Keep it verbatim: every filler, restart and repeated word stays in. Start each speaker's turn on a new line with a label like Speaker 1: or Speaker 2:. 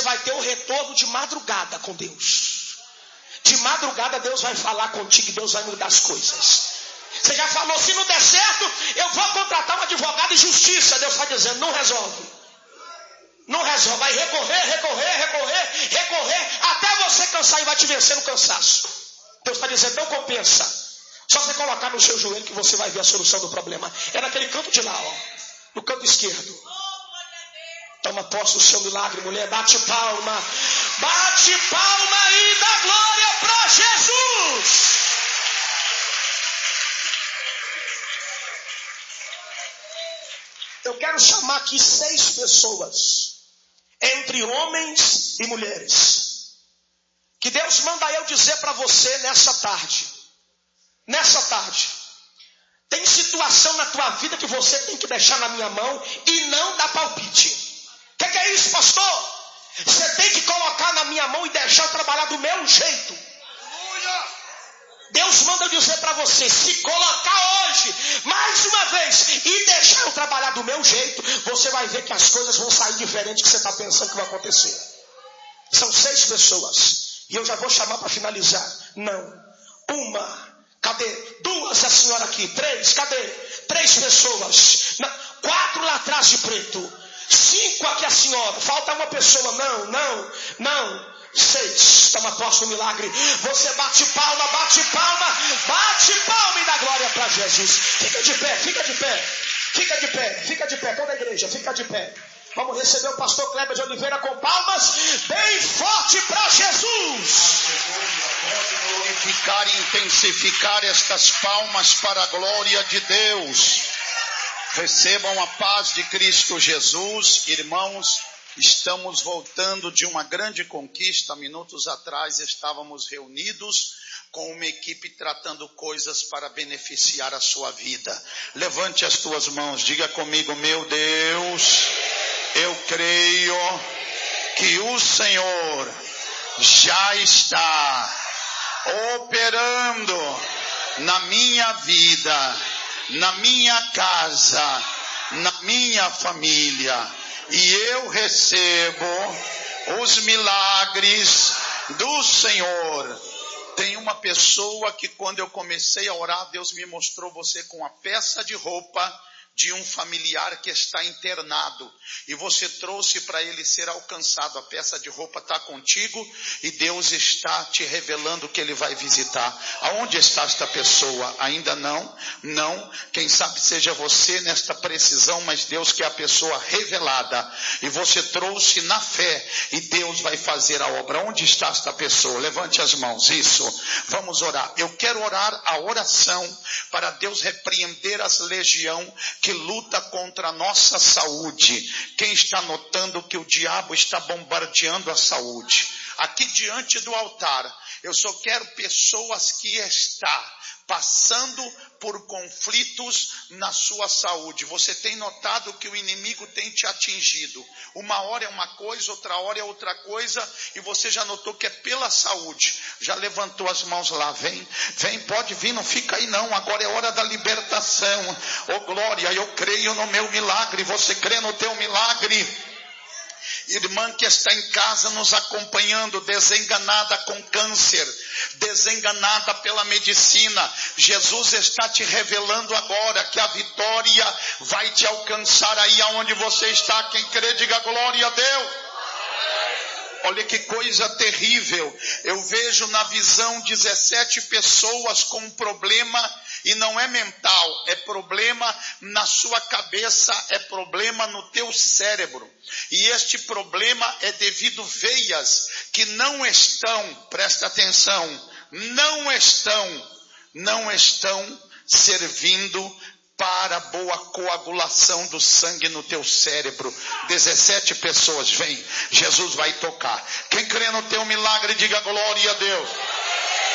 Speaker 1: vai ter o retorno de madrugada com Deus. De madrugada Deus vai falar contigo e Deus vai mudar as coisas. Você já falou, se não der certo, eu vou contratar um advogado de justiça. Deus está dizendo, não resolve. Não resolve, vai recorrer, recorrer, recorrer, recorrer, até você cansar e vai te vencer no cansaço. Deus está dizendo, não compensa. Só você colocar no seu joelho que você vai ver a solução do problema. É naquele canto de lá, ó, no canto esquerdo. Toma posse do seu milagre, mulher, bate palma. Bate palma e dá glória para Jesus. Eu quero chamar aqui seis pessoas, entre homens e mulheres, que Deus manda eu dizer para você nessa tarde. Nessa tarde. Tem situação na tua vida que você tem que deixar na minha mão e não dar palpite. O que, que é isso, pastor? Você tem que colocar na minha mão e deixar eu trabalhar do meu jeito. Deus manda eu dizer para você, se colocar hoje, mais uma vez, e deixar eu trabalhar do meu jeito, você vai ver que as coisas vão sair diferente do que você está pensando que vai acontecer. São seis pessoas. E eu já vou chamar para finalizar. Não. Uma. Cadê? Duas, a senhora aqui. Três, cadê? Três pessoas. Não. Quatro lá atrás de preto. Cinco aqui a senhora. Falta uma pessoa. Não, não, não. Seis. Toma posse do milagre. Você bate palma, bate palma, bate palma e dá glória para Jesus. Fica de pé, fica de pé. Fica de pé, fica de pé. Toda a igreja, fica de pé. Vamos receber o pastor Kleber de Oliveira com palmas bem forte para Jesus.
Speaker 2: Glorificar e intensificar estas palmas para a glória de Deus. Recebam a paz de Cristo Jesus, irmãos. Estamos voltando de uma grande conquista. Minutos atrás estávamos reunidos com uma equipe tratando coisas para beneficiar a sua vida. Levante as tuas mãos, diga comigo, meu Deus, eu creio que o Senhor já está operando na minha vida, na minha casa, na minha família. E eu recebo os milagres do Senhor. Tem uma pessoa que quando eu comecei a orar, Deus me mostrou você com a peça de roupa de um familiar que está internado. E você trouxe para ele ser alcançado. A peça de roupa está contigo e Deus está te revelando que ele vai visitar. Aonde está esta pessoa? Ainda não? Não. Quem sabe seja você nesta precisão, mas Deus quer a pessoa revelada. E você trouxe na fé e Deus vai fazer a obra. Onde está esta pessoa? Levante as mãos. Isso. Vamos orar. Eu quero orar a oração para Deus repreender as legiões que luta contra a nossa saúde. Quem está notando que o diabo está bombardeando a saúde? Aqui diante do altar, eu só quero pessoas que estão passando por conflitos na sua saúde. Você tem notado que o inimigo tem te atingido. Uma hora é uma coisa, outra hora é outra coisa, e você já notou que é pela saúde. Já levantou as mãos lá, vem, vem, pode vir, não fica aí não, agora é hora da libertação. Oh glória, eu creio no meu milagre, você crê no teu milagre? Irmã que está em casa nos acompanhando, desenganada com câncer, desenganada pela medicina, Jesus está te revelando agora que a vitória vai te alcançar aí aonde você está. Quem crê, diga glória a Deus. Olha que coisa terrível. Eu vejo na visão dezessete pessoas com um problema, e não é mental, é problema na sua cabeça, é problema no teu cérebro. E este problema é devido a veias que não estão, presta atenção, não estão, não estão servindo para boa coagulação do sangue no teu cérebro. dezessete pessoas, vem, Jesus vai tocar. Quem crê no teu milagre, diga glória a Deus.